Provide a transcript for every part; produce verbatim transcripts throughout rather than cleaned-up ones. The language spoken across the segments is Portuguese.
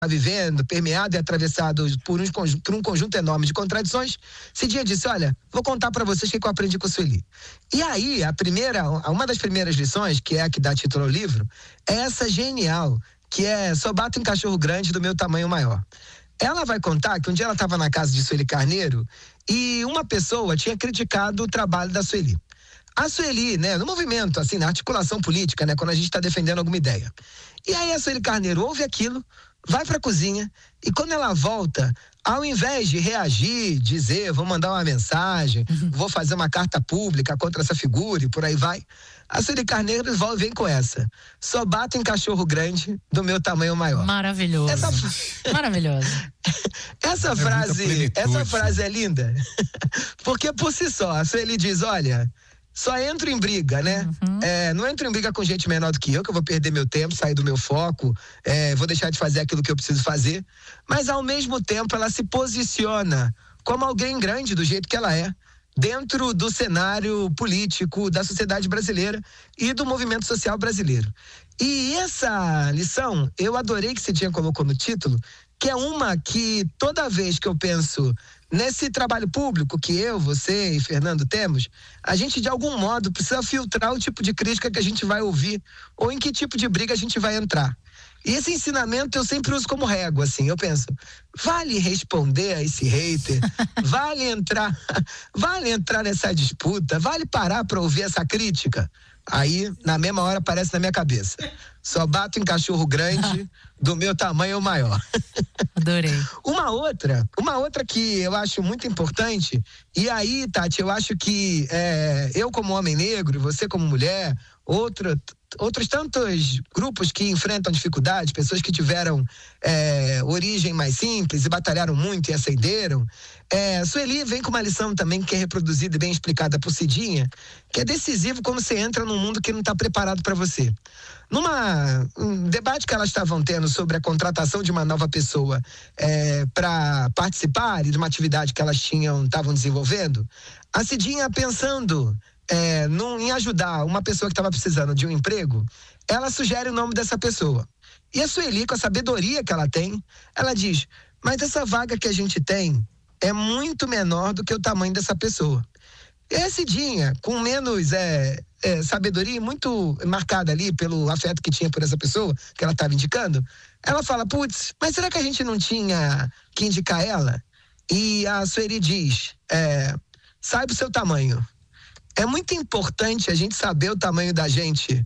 vivendo, permeado e atravessado por um, por um conjunto enorme de contradições, Cidinha disse, olha, vou contar para vocês o que eu aprendi com a Sueli. E aí, a primeira, uma das primeiras lições, que é a que dá título ao livro, é essa genial, que é só bato em cachorro grande do meu tamanho maior. Ela vai contar que um dia ela estava na casa de Sueli Carneiro e uma pessoa tinha criticado o trabalho da Sueli. A Sueli, né, no movimento, assim, na articulação política, né, quando a gente está defendendo alguma ideia. E aí a Sueli Carneiro ouve aquilo, vai pra cozinha e quando ela volta, ao invés de reagir, dizer, vou mandar uma mensagem, uhum. vou fazer uma carta pública contra essa figura e por aí vai, a Sueli Carneiro vem com essa. Só bato em cachorro grande do meu tamanho maior. Maravilhoso. Essa... Maravilhoso. Essa é frase, essa frase é linda. Porque por si só, a Sueli diz, olha, só entro em briga, né? Uhum. É, não entro em briga com gente menor do que eu, que eu vou perder meu tempo, sair do meu foco, é, vou deixar de fazer aquilo que eu preciso fazer. Mas, ao mesmo tempo, ela se posiciona como alguém grande, do jeito que ela é, dentro do cenário político da sociedade brasileira e do movimento social brasileiro. E essa lição, eu adorei que Cidinha colocou no título, que é uma que toda vez que eu penso nesse trabalho público que eu, você e Fernando temos, a gente de algum modo precisa filtrar o tipo de crítica que a gente vai ouvir ou em que tipo de briga a gente vai entrar. E esse ensinamento eu sempre uso como régua, assim, eu penso, vale responder a esse hater? Vale entrar, vale entrar nessa disputa? Vale parar para ouvir essa crítica? Aí, na mesma hora, aparece na minha cabeça. Só bato em cachorro grande do meu tamanho maior. Adorei. Uma outra, uma outra que eu acho muito importante, e aí, Tati, eu acho que é, eu como homem negro, você como mulher, outra, outros tantos grupos que enfrentam dificuldades, pessoas que tiveram é, origem mais simples e batalharam muito e ascenderam, é, Sueli vem com uma lição também que é reproduzida e bem explicada por Cidinha, que é decisivo quando você entra num mundo que não está preparado para você. Numa um debate que elas estavam tendo sobre a contratação de uma nova pessoa é, para participar de uma atividade que elas tinham, estavam desenvolvendo, a Cidinha pensando é, num, em ajudar uma pessoa que estava precisando de um emprego, ela sugere o nome dessa pessoa. E a Sueli, com a sabedoria que ela tem, ela diz, mas essa vaga que a gente tem é muito menor do que o tamanho dessa pessoa. E a Cidinha, com menos é, é, sabedoria, muito marcada ali pelo afeto que tinha por essa pessoa, que ela estava indicando, ela fala, putz, mas será que a gente não tinha que indicar ela? E a Sueli diz, é, saiba o seu tamanho. É muito importante a gente saber o tamanho da gente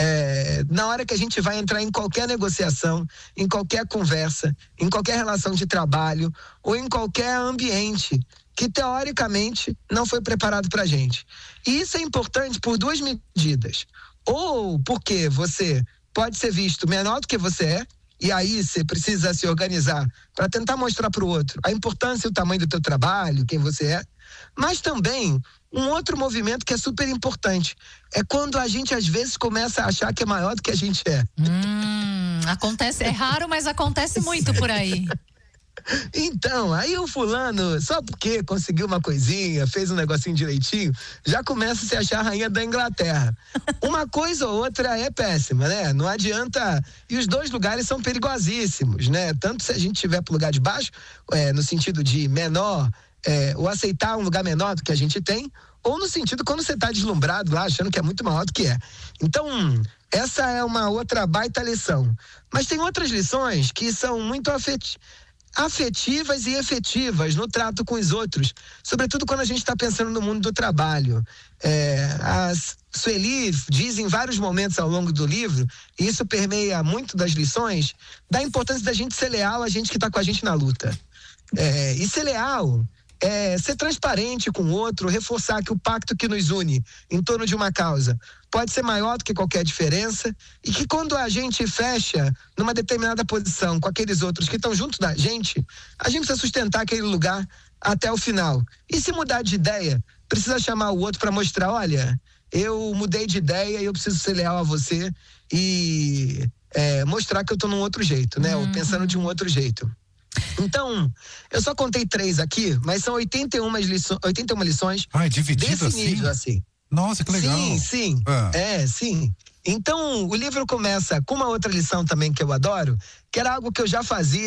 é, na hora que a gente vai entrar em qualquer negociação, em qualquer conversa, em qualquer relação de trabalho ou em qualquer ambiente que teoricamente não foi preparado pra gente. E isso é importante por duas medidas. Ou porque você pode ser visto menor do que você é, e aí você precisa se organizar para tentar mostrar para o outro a importância e o tamanho do teu trabalho, quem você é. Mas também um outro movimento que é super importante é quando a gente às vezes começa a achar que é maior do que a gente é. Hum, acontece, é raro, mas acontece muito por aí. Então, aí o fulano, só porque conseguiu uma coisinha, fez um negocinho direitinho, já começa a se achar a rainha da Inglaterra. Uma coisa ou outra é péssima, né? Não adianta. E os dois lugares são perigosíssimos, né? Tanto se a gente estiver pro lugar de baixo, é, no sentido de menor, é, ou aceitar um lugar menor do que a gente tem, ou no sentido quando você tá deslumbrado lá, achando que é muito maior do que é. Então, essa é uma outra baita lição. Mas tem outras lições que são muito afetivas. afetivas e efetivas no trato com os outros, sobretudo quando a gente está pensando no mundo do trabalho. É, a Sueli diz em vários momentos ao longo do livro, e isso permeia muito das lições, da importância da gente ser leal a gente que está com a gente na luta. É, e ser leal é ser transparente com o outro, reforçar que o pacto que nos une em torno de uma causa pode ser maior do que qualquer diferença e que quando a gente fecha numa determinada posição com aqueles outros que estão junto da gente, a gente precisa sustentar aquele lugar até o final. E se mudar de ideia, precisa chamar o outro para mostrar, olha, eu mudei de ideia e eu preciso ser leal a você e é, mostrar que eu tô num outro jeito, né? Uhum. Ou pensando de um outro jeito. Então, eu só contei três aqui, mas são oitenta e uma lições, oitenta e uma lições ah, é dividido desse assim? nível, assim. Nossa, que legal. Sim, sim. Ah. É, sim. Então, o livro começa com uma outra lição também que eu adoro, que era algo que eu já fazia